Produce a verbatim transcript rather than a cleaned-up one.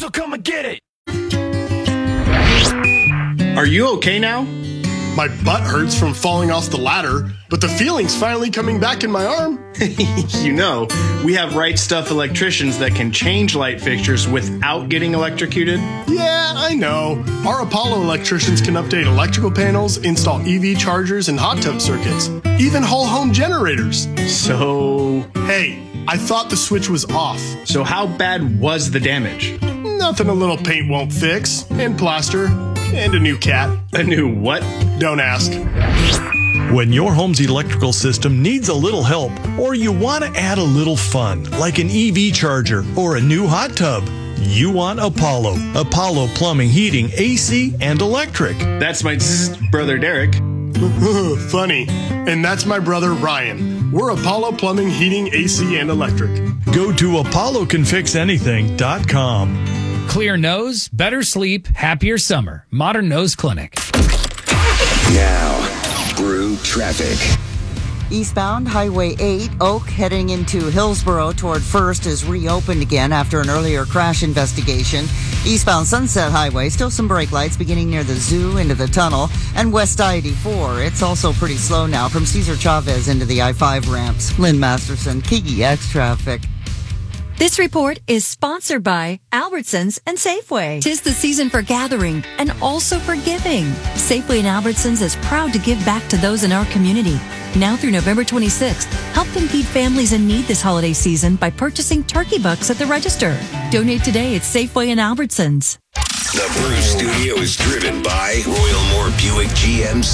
so come and get it. Are you okay now? My butt hurts from falling off the ladder, but the feeling's finally coming back in my arm. You know, we have Right Stuff electricians that can change light fixtures without getting electrocuted. Yeah, I know. Our Apollo electricians can update electrical panels, install E V chargers and hot tub circuits, even whole home generators. So... Hey, I thought the switch was off. So how bad was the damage? Nothing a little paint won't fix, and plaster, and a new cat. A new what? Don't ask. When your home's electrical system needs a little help, or you want to add a little fun, like an E V charger or a new hot tub, you want Apollo. Apollo Plumbing, Heating, A C, and Electric. That's my zzz brother Derek. Funny. And that's my brother Ryan. We're Apollo Plumbing, Heating, A C, and Electric. Go to apollo can fix anything dot com. Clear nose, better sleep, happier summer. Modern Nose Clinic. Now, Brew traffic. Eastbound Highway eight, Oak, heading into Hillsborough toward First, is reopened again after an earlier crash investigation. Eastbound Sunset Highway, still some brake lights beginning near the zoo into the tunnel. And West I eighty-four, it's also pretty slow now from Cesar Chavez into the I five ramps. Lynn Masterson, Kiki X Traffic. This report is sponsored by Albertsons and Safeway. 'Tis the season for gathering and also for giving. Safeway and Albertsons is proud to give back to those in our community. Now through November twenty-sixth, help them feed families in need this holiday season by purchasing turkey bucks at the register. Donate today at Safeway and Albertsons. The Brew Studio is driven by Royal Moore Buick G M C.